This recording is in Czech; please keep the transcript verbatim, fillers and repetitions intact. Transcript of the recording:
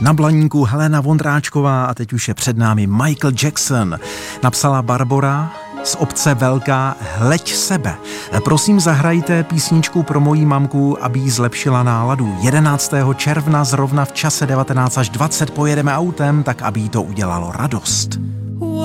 Na blaníku Helena Vondráčková a teď už je před námi Michael Jackson. Napsala Barbora z obce Velká Hleď sebe. Prosím, zahrajte písničku pro moji mamku, aby jí zlepšila náladu. jedenáctého června zrovna v čase devatenáct až dvacet pojedeme autem, tak aby jí to udělalo radost.